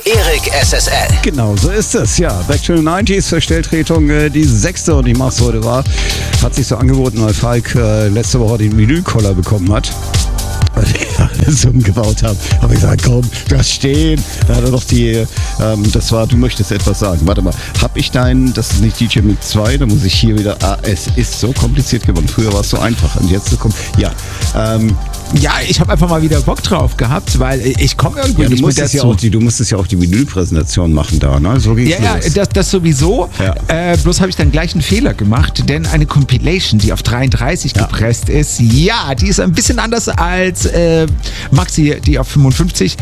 Erik SSL. Genau, so ist es. Ja, Back to the 90s, Verstelltretung, die 6. und ich mach's heute wahr. Hat sich so angeboten, weil Falk letzte Woche den Vinylkoller bekommen hat. Weil ich so umgebaut habe. Habe ich gesagt, komm, das stehen. Da hat er doch das war, du möchtest etwas sagen. Warte mal, habe ich das ist nicht DJ Mix 2, da muss ich hier wieder, es ist so kompliziert geworden. Früher war es so einfach und jetzt kommt, ja, ja, ich habe einfach mal wieder Bock drauf gehabt, weil ich komme irgendwie nicht mit dazu. Du musstest ja auch die Vinylpräsentation machen da, ne? So ging's los. Ja, das sowieso. Ja. Bloß habe ich dann gleich einen Fehler gemacht, denn eine Compilation, die auf 33 gepresst ist, die ist ein bisschen anders als Maxi, die auf 45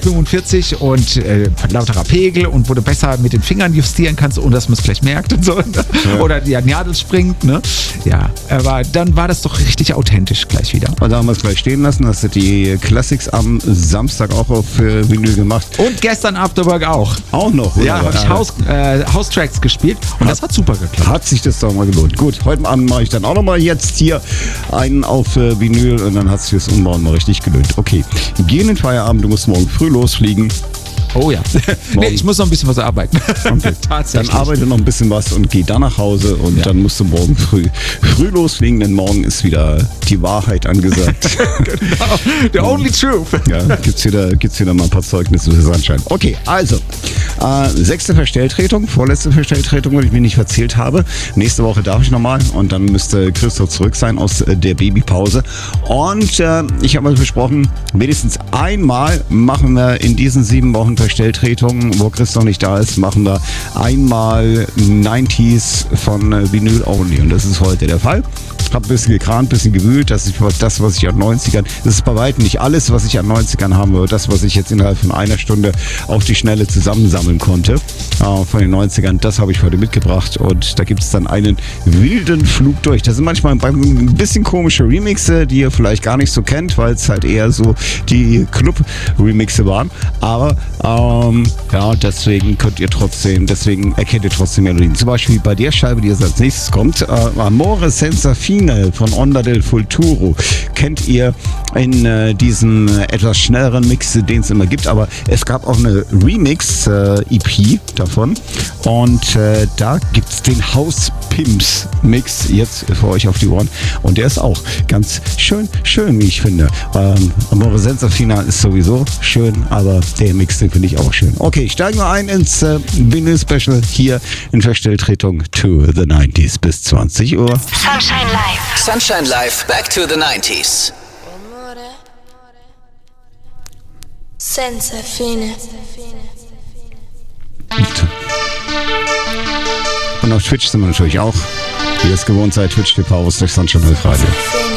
und lauterer Pegel und wo du besser mit den Fingern justieren kannst, ohne dass man es gleich merkt und so. Ja. Oder die Nadel springt, ne? Ja, aber dann war das doch richtig authentisch gleich wieder. Und da haben wir es gleich stehen lassen. Hast du die Classics am Samstag auch auf Vinyl gemacht. Und gestern Afterwork auch. Auch noch, oder? Ja, habe ich House-Tracks gespielt und das hat super geklappt. Hat sich das doch mal gelohnt. Gut, heute Abend mache ich dann auch nochmal jetzt hier einen auf Vinyl und dann hat sich das Umbauen mal richtig gelohnt. Okay, geh in den Feierabend, du musst morgen früh losfliegen. Oh ja. Nee, ich muss noch ein bisschen was arbeiten. Okay. Tatsächlich. Dann arbeite noch ein bisschen was und geh dann nach Hause und dann musst du morgen früh losfliegen, denn morgen ist wieder die Wahrheit angesagt. Genau. The only truth. Ja, gibt's wieder mal ein paar Zeugnisse für Sunshine. Okay, also 6. Verstelltretung, vorletzte Verstelltretung, wenn ich mich nicht verzählt habe. Nächste Woche darf ich nochmal und dann müsste Christoph zurück sein aus der Babypause. Und ich habe mal besprochen, wenigstens einmal machen wir in diesen 7 Wochen Verstelltretungen, wo Chris noch nicht da ist, machen wir einmal 90s von Vinyl Only. Und das ist heute der Fall. Hab ein bisschen gekrant, ein bisschen gewühlt. Das ist das, was ich an 90ern, das ist bei weitem nicht alles, was ich an 90ern haben würde. Das, was ich jetzt innerhalb von einer Stunde auf die Schnelle zusammensammeln konnte von den 90ern, das habe ich heute mitgebracht. Und da gibt es dann einen wilden Flug durch. Das sind manchmal ein bisschen komische Remixe, die ihr vielleicht gar nicht so kennt, weil es halt eher so die Club-Remixe waren. Aber deswegen erkennt ihr trotzdem Melodien. Zum Beispiel bei der Scheibe, die jetzt als nächstes kommt, Amore Senza Fine von Onda del Futuro. Kennt ihr in diesem etwas schnelleren Mix, den es immer gibt, aber es gab auch eine Remix-EP davon und da gibt es den House Pimps Mix jetzt für euch auf die Ohren und der ist auch ganz schön, wie ich finde. Amore Senza Fine ist sowieso schön, aber der Mix, den finde ich auch schön. Okay, steigen wir ein ins Vinyl-Special hier in Verstelltretung to the 90s bis 20 Uhr. Sunshine Live. Sunshine Live, back to the 90s. Amore senza fine. Und auf Twitch sind wir natürlich auch, wie ihr es gewohnt seid, Twitch TV durch Sunshine Live Radio.